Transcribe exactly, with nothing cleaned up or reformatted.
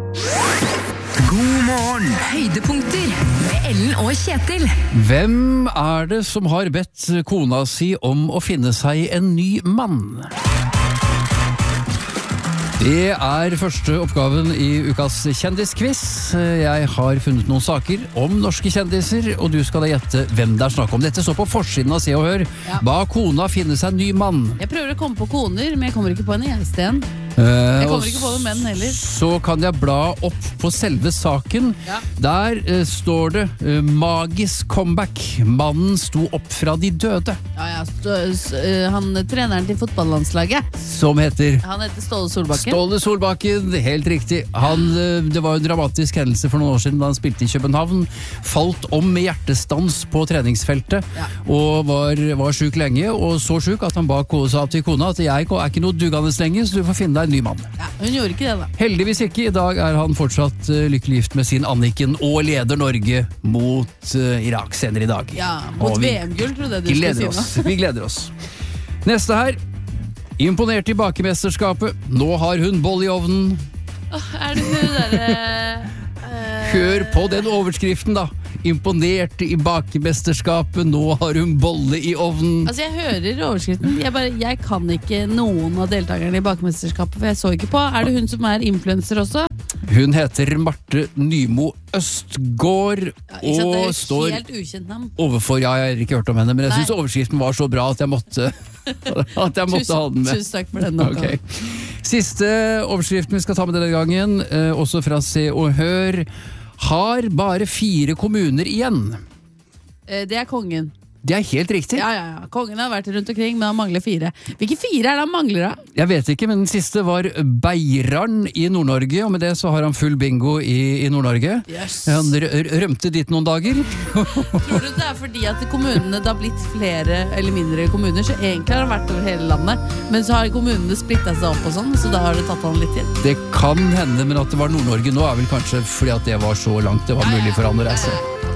God morgen! Høydepunkter med Ellen og Kjetil. Hvem er det som har bedt kona si om å finne seg en ny mann? Det er første oppgaven i ukas kjendisquiz. Jeg har funnet noen saker om norske kjendiser, og du skal da gjette hvem det er snakk om. Dette står på forsiden av Se og Hør. Ja. Ba kona finne seg en ny mann. Jeg prøver å komme på koner, men jeg kommer ikke på en eneste en. Jeg kommer ikke på det menn heller. Så kan jeg bla opp på selve saken. Ja. Der uh, står det uh, magisk comeback. Mannen sto opp fra de døde. Ja, ja, stå, s, uh, han treneren til fotballandslaget. Som heter Han heter Ståle Solbakken. Ståle Solbakken, helt riktig. Han, uh, det var jo en dramatisk hendelse for noen år siden da han spilte i København. Falt om med hjertestans på treningsfeltet. Ja. Og var, var syk lenge. Og så syk at han ba sa til kona at jeg er ikke noe duggende lenge, så du får finne deg en ny mann. Ja, hun gjorde ikke det da. Heldigvis ikke. I dag er han fortsatt uh, lykkelig gift med sin Anniken og leder Norge mot uh, Irak senere i dag. Ja, mot Og vi V M-gull, trodde jeg du skulle gleder si oss. nå. Vi gleder oss. Neste her. Imponert i bakemesterskapet. Nå har hun boll i ovnen. Åh, er det hun der... Uh, Hør på den overskriften da. Imponert i bakemesterskapet. Nå har hun bolle i ovnen. Altså, jeg hører overskriften. Jeg, bare, jeg kan ikke noen av deltakerne i bakemesterskapet, for jeg så ikke på. Er det hun som er influencer også? Hun heter Marte Nymo Østgård, Ja, ikke sant, det er og jo står helt ukjent navn. overfor, ja, jeg har ikke hørt om henne, men jeg Nei. synes overskriften var så bra at jeg måtte, at jeg måtte Tusen, ha den med. tusen takk for den oppgaven. Ok. Siste overskriften vi skal ta med denne gangen, eh, også fra Se og Hør. Har bare fire kommuner igjen. Eh, Det er kongen. Det er helt riktig. Ja, ja, ja. Kongen har vært rundt omkring, men han mangler fire. Hvilke fire er det han mangler da? Jeg vet ikke, men den siste var Beiran i Nord-Norge, og med det så har han full bingo i, i Nord-Norge. Yes. Han rø- rømte dit noen dager. Tror du det er fordi at kommunene det har blitt flere eller mindre kommuner, så egentlig har han vært over hele landet, men så har kommunene splittet seg opp og sånn, så da har det tatt han litt igjen. Det kan hende, men at det var Nord-Norge nå er vel kanskje fordi at det var så langt det var mulig for han å reise.